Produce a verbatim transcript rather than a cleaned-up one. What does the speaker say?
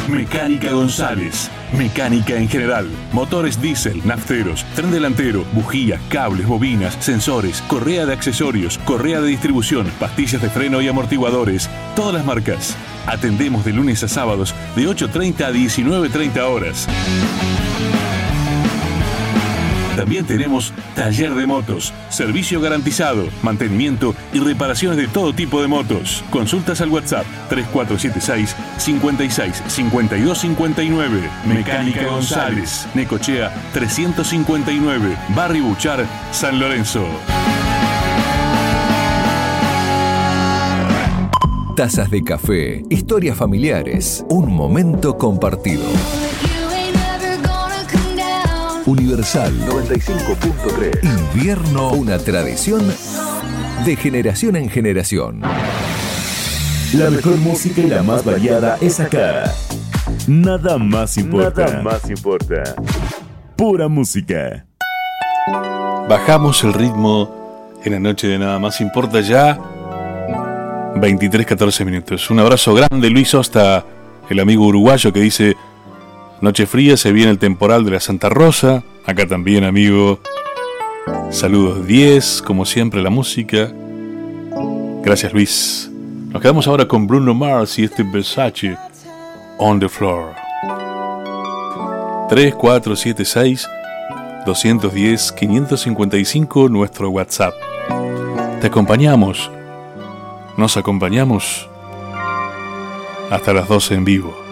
Mecánica González. Mecánica en general. Motores diésel, nafteros, tren delantero, bujías, cables, bobinas, sensores, correa de accesorios, correa de distribución, pastillas de freno y amortiguadores. Todas las marcas. Atendemos de lunes a sábados de ocho treinta a diecinueve treinta horas. También tenemos taller de motos, servicio garantizado, mantenimiento y reparaciones de todo tipo de motos. Consultas al WhatsApp tres cuatro siete seis, cinco seis, cinco dos cinco nueve. Mecánica González, Necochea trescientos cincuenta y nueve, Barrio Buchar, San Lorenzo. Tazas de café, historias familiares, un momento compartido. Universal noventa y cinco punto tres. Invierno, una tradición de generación en generación. La mejor música y la más variada es acá. Nada más importa. Nada más importa. Pura música. Bajamos el ritmo en la noche de Nada Más Importa ya. veintitrés catorce minutos. Un abrazo grande, Luis Osta, el amigo uruguayo que dice: noche fría, se viene el temporal de la Santa Rosa. Acá también, amigo. Saludos diez, como siempre, la música. Gracias, Luis. Nos quedamos ahora con Bruno Mars y este Versace, On the Floor. tres cuatro siete seis, dos uno cero, cinco cinco cinco, nuestro WhatsApp. Te acompañamos. Nos acompañamos hasta las doce en vivo.